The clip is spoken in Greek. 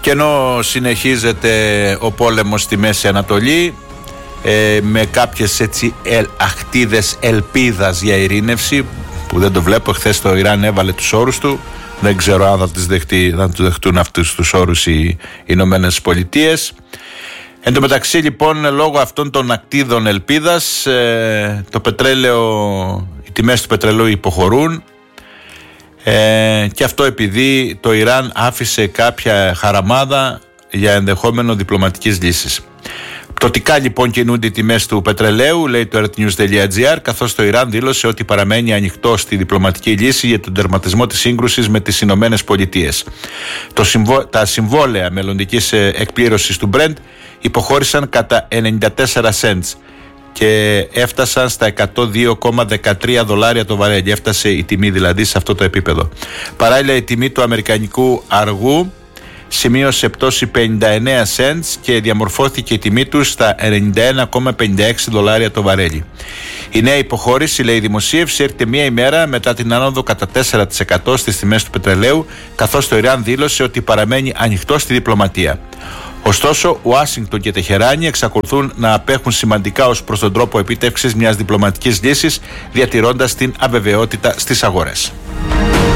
Και ενώ συνεχίζεται ο πόλεμος στη Μέση Ανατολή, με κάποιες έτσι αχτίδες ελπίδας για ειρήνευση, που δεν το βλέπω, χθες το Ιράν έβαλε τους όρους του, δεν ξέρω αν θα τους δεχτούν αυτούς τους όρους οι Ηνωμένες Πολιτείες. Εν τω μεταξύ λοιπόν, λόγω αυτών των ακτίδων ελπίδας, το πετρέλαιο, οι τιμές του πετρελαίου υποχωρούν, και αυτό επειδή το Ιράν άφησε κάποια χαραμάδα για ενδεχόμενο διπλωματικής λύσης. Πτωτικά λοιπόν κινούνται οι τιμές του πετρελαίου, λέει το earthnews.gr, καθώς το Ιράν δήλωσε ότι παραμένει ανοιχτό στη διπλωματική λύση για τον τερματισμό της σύγκρουσης με τις Ηνωμένες Πολιτείες. Τα συμβόλαια μελλοντικής εκπλήρωσης του Brent υποχώρησαν κατά 94 cents και έφτασαν στα $102,13 το βαρέλι. Έφτασε η τιμή δηλαδή σε αυτό το επίπεδο. Παράλληλα, η τιμή του αμερικανικού αργού σημείωσε πτώση 59 cents και διαμορφώθηκε η τιμή του στα $91,56 το βαρέλι. Η νέα υποχώρηση, λέει η δημοσίευση, έρχεται μία ημέρα μετά την άνοδο κατά 4% στις τιμές του πετρελαίου, καθώς το Ιράν δήλωσε ότι παραμένει ανοιχτό στη διπλωματία. Ωστόσο, Ουάσιγκτον και Τεχεράνη εξακολουθούν να απέχουν σημαντικά ως προς τον τρόπο επίτευξης μιας διπλωματικής λύσης, διατηρώντας την αβεβαιότητα στις αγορές.